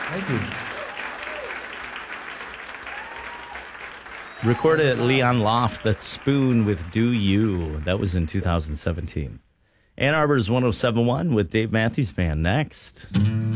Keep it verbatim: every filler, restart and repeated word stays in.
Thank you. Recorded at Leon Loft, that's Spoon with Do You. That was in two thousand seventeen. Ann Arbor's one oh seven point one with Dave Matthews Band next.